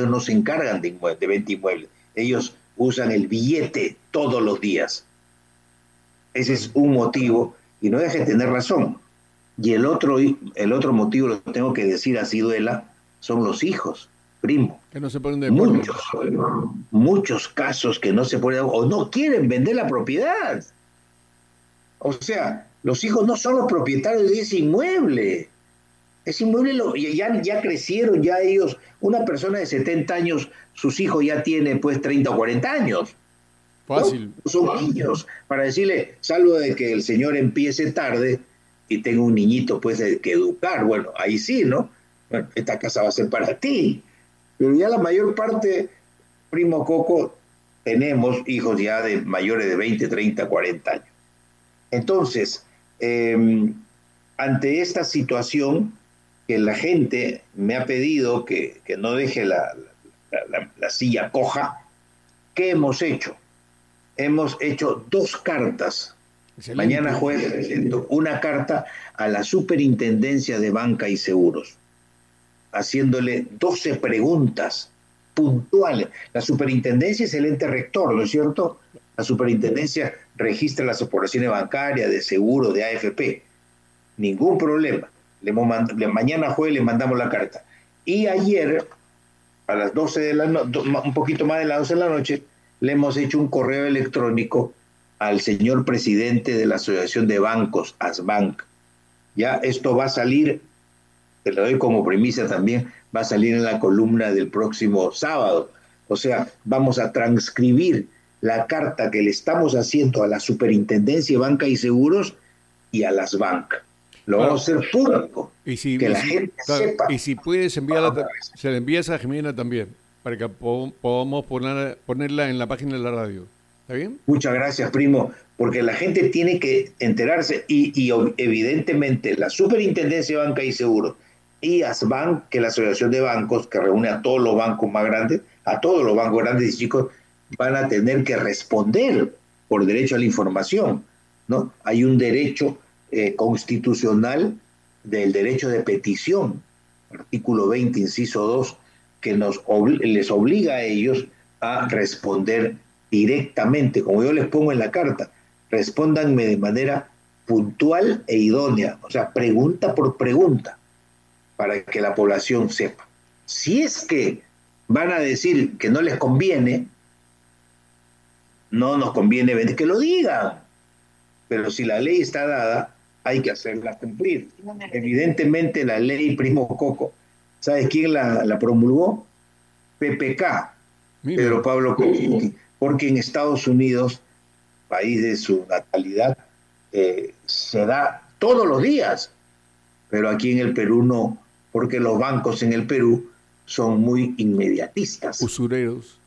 ellos no se encargan de venta inmueble. Ellos usan el billete todos los días. Ese es un motivo, y no deje de tener razón. Y el otro motivo, lo tengo que decir así duela, son los hijos, primo. Que no se ponen de acuerdo. Muchos casos que no se ponen o no quieren vender la propiedad. O sea, los hijos no son los propietarios de ese inmueble. Ese inmueble ya crecieron, ya ellos, una persona de 70 años, sus hijos ya tienen pues 30 o 40 años. Fácil. ¿No? Son niños. Para decirle, salvo de que el señor empiece tarde y tenga un niñito pues que educar, bueno, ahí sí, ¿no? Bueno, esta casa va a ser para ti. Pero ya la mayor parte, primo Coco, tenemos hijos ya de mayores de 20, 30, 40 años. Entonces, ante esta situación que la gente me ha pedido que no deje la silla coja, ¿qué hemos hecho? Hemos hecho 2 cartas. Excelente. Mañana jueves presento una carta a la Superintendencia de Banca y Seguros, haciéndole 12 preguntas puntuales. La superintendencia es el ente rector, ¿no es cierto? La superintendencia registra las operaciones bancarias, de seguro, de AFP. Ningún problema. Mañana jueves le mandamos la carta. Y ayer, a las 12 de la noche, un poquito más de las 12 de la noche, le hemos hecho un correo electrónico al señor presidente de la Asociación de Bancos, ASBank. Ya esto va a salir, te lo doy como primicia también, va a salir en la columna del próximo sábado. O sea, vamos a transcribir la carta que le estamos haciendo a la Superintendencia de Banca y Seguros y a las bancas. Lo vamos a hacer público, que la gente sepa. Y si puedes enviarla, se la envías a Jimena también, para que podamos ponerla en la página de la radio. ¿Está bien? Muchas gracias, primo, porque la gente tiene que enterarse y evidentemente la Superintendencia de Banca y Seguros y ASBank, que es la Asociación de Bancos, que reúne a todos los bancos más grandes, a todos los bancos grandes y chicos, van a tener que responder por derecho a la información, ¿no? Hay un derecho constitucional del derecho de petición, artículo 20, inciso 2, que les obliga a ellos a responder directamente, como yo les pongo en la carta, respóndanme de manera puntual e idónea, o sea, pregunta por pregunta, para que la población sepa. Si es que van a decir que no les conviene, no nos conviene vender, que lo digan, pero si la ley está dada, hay que hacerla cumplir. Evidentemente la ley, primo Coco, ¿sabes quién la promulgó? PPK, Mira. Pedro Pablo Kuczynski, porque en Estados Unidos, país de su natalidad, se da todos los días, pero aquí en el Perú no, porque los bancos en el Perú son muy inmediatistas. Usureros.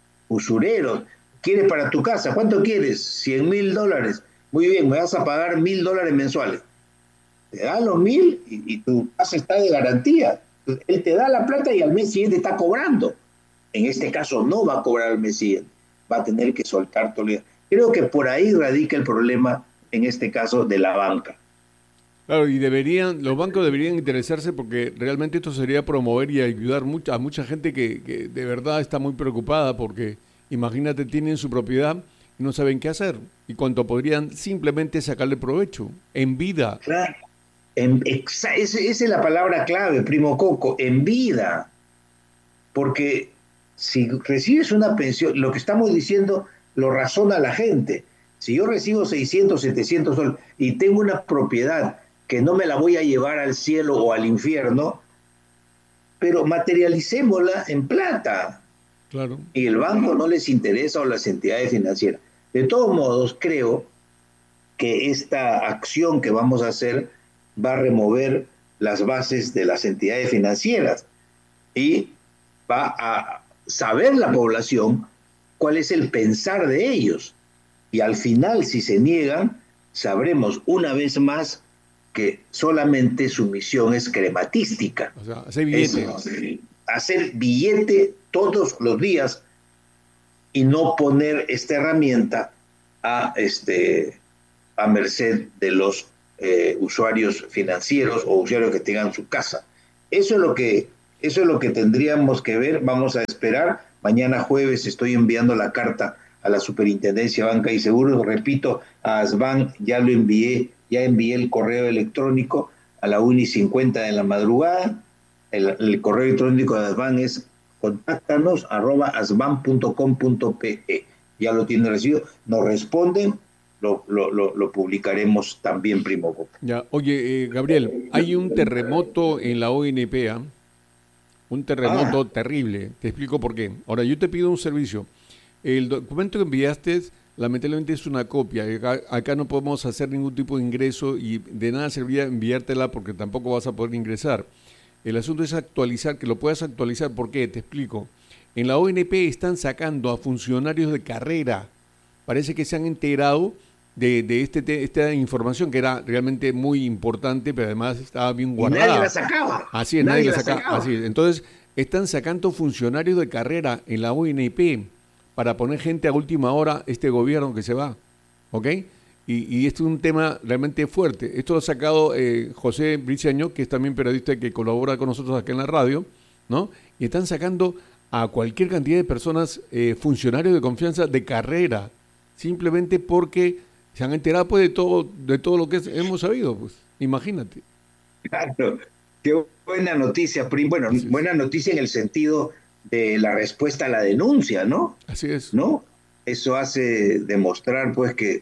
¿Quieres para tu casa? ¿Cuánto quieres? $100,000. Muy bien, me vas a pagar $1,000 mensuales. Te da los 1,000 y tu casa está de garantía. Él te da la plata y al mes siguiente está cobrando. En este caso no va a cobrar al mes siguiente, va a tener que soltar todo. Creo que por ahí radica el problema, en este caso, de la banca. Claro, y los bancos deberían interesarse porque realmente esto sería promover y ayudar a mucha gente que de verdad está muy preocupada porque, imagínate, tienen su propiedad y no saben qué hacer y cuánto podrían simplemente sacarle provecho en vida. Claro. Esa es la palabra clave, primo Coco, en vida. Porque si recibes una pensión, lo que estamos diciendo lo razona la gente. Si yo recibo 600, 700 soles y tengo una propiedad que no me la voy a llevar al cielo o al infierno, pero materialicémosla en plata. Claro. Y el banco no les interesa o las entidades financieras. De todos modos, creo que esta acción que vamos a hacer va a remover las bases de las entidades financieras y va a saber la población cuál es el pensar de ellos. Y al final, si se niegan, sabremos una vez más que solamente su misión es crematística. O sea, hacer billete. Hacer billete todos los días y no poner esta herramienta a merced de los usuarios financieros o usuarios que tengan su casa. Eso es lo que Eso es lo que tendríamos que ver. Vamos a esperar. Mañana jueves estoy enviando la carta a la Superintendencia de Banca y Seguros. Repito, a ASBAN ya lo envié, ya envié el correo electrónico a la 1:50 de la madrugada. El correo electrónico de ASBAN es contáctanos@asban.com.pe. Ya lo tienen recibido. Nos responden, lo publicaremos también, primo Coco. Ya, oye, Gabriel, hay un terremoto en la ONP, ¿ah? Un terremoto terrible. Te explico por qué. Ahora, yo te pido un servicio. El documento que enviaste, lamentablemente es una copia. Acá no podemos hacer ningún tipo de ingreso y de nada serviría enviártela porque tampoco vas a poder ingresar. El asunto es actualizar, que lo puedas actualizar. ¿Por qué? Te explico. En la ONP están sacando a funcionarios de carrera. Parece que se han enterado de esta información que era realmente muy importante, pero además estaba bien guardada. Y nadie la sacaba. Así es, nadie la sacaba. Así es. Entonces, están sacando funcionarios de carrera en la ONP para poner gente a última hora este gobierno que se va. ¿Ok? Y esto es un tema realmente fuerte. Esto lo ha sacado José Briceño, que es también periodista que colabora con nosotros acá en la radio, ¿no? Y están sacando a cualquier cantidad de personas, funcionarios de confianza de carrera, simplemente porque se han enterado pues, de todo lo que hemos sabido, pues. Imagínate. Claro, qué buena noticia, Prim. Bueno, buena noticia en el sentido de la respuesta a la denuncia, ¿no? Así es. ¿No? Eso hace demostrar, pues, que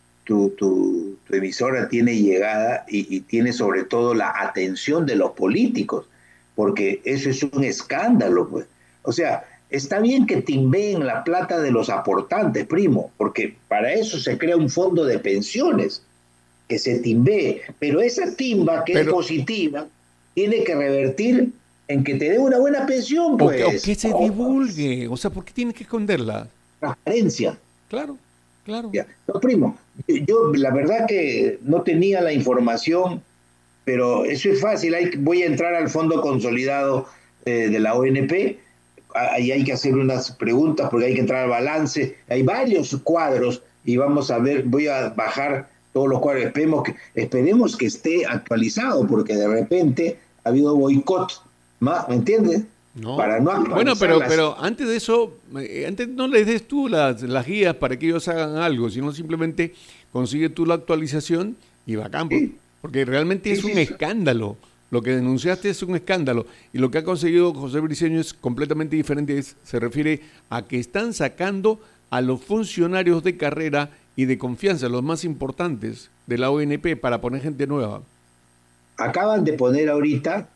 tu emisora tiene llegada y tiene sobre todo la atención de los políticos, porque eso es un escándalo, pues. O sea, está bien que timbeen la plata de los aportantes, primo, porque para eso se crea un fondo de pensiones, que se timbee, pero esa timba que es positiva tiene que revertir en que te dé una buena pensión, pues. O que se divulgue, o sea, ¿por qué tienes que esconderla? Transparencia. Claro, claro. Ya. No, primo, yo la verdad que no tenía la información, pero eso es fácil. Voy a entrar al fondo consolidado de la ONP. Ahí hay que hacer unas preguntas porque hay que entrar al balance. Hay varios cuadros y vamos a ver, voy a bajar todos los cuadros. Esperemos que esté actualizado porque de repente ha habido boicot, ¿me entiendes? No. Para no bueno, pero antes de eso, antes no les des tú las guías para que ellos hagan algo, sino simplemente consigue tú la actualización y bacán, sí. Porque realmente es un escándalo. Lo que denunciaste es un escándalo y lo que ha conseguido José Briceño es completamente diferente, se refiere a que están sacando a los funcionarios de carrera y de confianza, los más importantes de la ONP para poner gente nueva. Acaban de poner a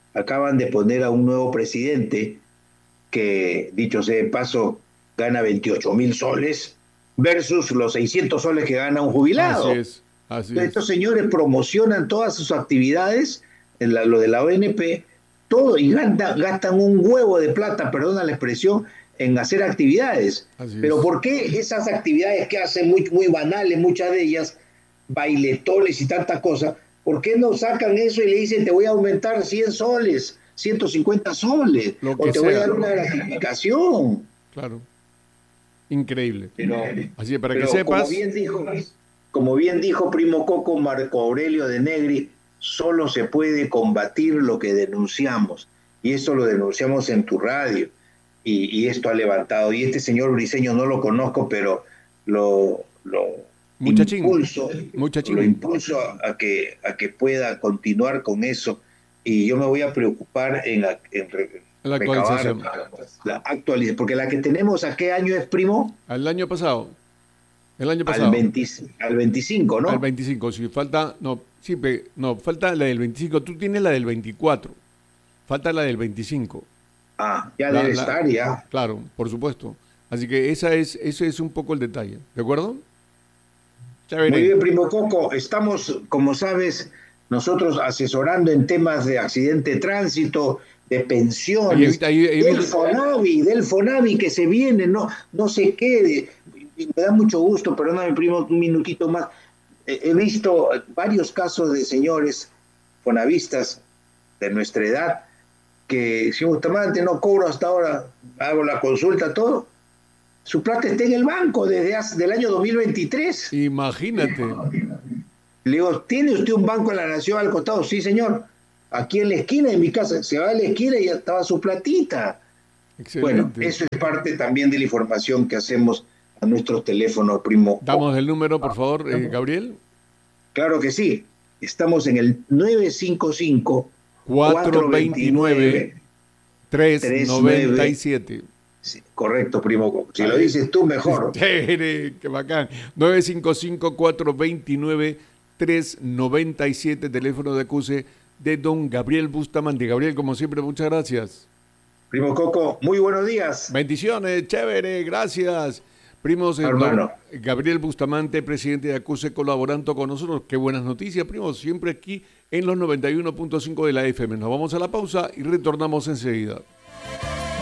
un nuevo presidente que, dicho sea de paso, gana 28.000 soles versus los 600 soles que gana un jubilado. Así es. Estos señores promocionan todas sus actividades, lo de la ONP, todo, y gastan un huevo de plata, perdona la expresión, en hacer actividades. Pero ¿por qué esas actividades que hacen muy banales, muchas de ellas, bailetones y tantas cosas, ¿por qué no sacan eso y le dicen te voy a aumentar 100 soles, 150 soles, o te voy a dar una gratificación? Claro. Increíble. Así que para que sepas... Como bien dijo primo Coco Marco Aurelio de Negri, solo se puede combatir lo que denunciamos, y eso lo denunciamos en tu radio, y esto ha levantado, y este señor Briceño no lo conozco, pero lo impulso a que pueda continuar con eso, y yo me voy a preocupar en la actualización. Porque la que tenemos, ¿a qué año es, primo? Al año pasado. Al 25, ¿no? Al 25, sí, falta, falta la del 25, tú tienes la del 24, falta la del 25. Debe estar ya. Claro, por supuesto. Así que ese es un poco el detalle, ¿de acuerdo? Muy bien, primo Coco, estamos, como sabes, nosotros asesorando en temas de accidente de tránsito, de pensiones, del Fonavi que se viene, no sé qué. Me da mucho gusto, perdóname, primo, un minutito más. He visto varios casos de señores fonavistas de nuestra edad que, si Bustamante no cobro hasta ahora, hago la consulta, todo, su plata está en el banco desde el año 2023. Imagínate. Le digo, ¿tiene usted un banco en la Nación al costado? Sí, señor. aquí en la esquina de mi casa, se va a la esquina y ya estaba su platita. Excelente. Bueno, eso es parte también de la información que hacemos a nuestros teléfonos, primo. Damos el número, por favor, Gabriel. Claro que sí. Estamos en el 955-429-397. Sí, correcto, primo. Si lo dices tú, mejor. Qué bacán. 955-429-397, teléfono de acuse de don Gabriel Bustamante. Gabriel, como siempre, muchas gracias. Primo Coco, muy buenos días. Bendiciones, chévere, gracias. Primos, hermano Gabriel Bustamante, presidente de Acuse, colaborando con nosotros. Qué buenas noticias, primos, siempre aquí en los 91.5 de la FM. Nos vamos a la pausa y retornamos enseguida.